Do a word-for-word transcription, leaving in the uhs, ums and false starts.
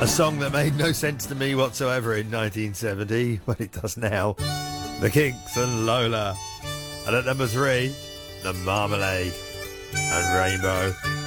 A song that made no sense to me whatsoever in nineteen seventy, but it does now. The Kinks and Lola. And at number three, The Marmalade and Rainbow.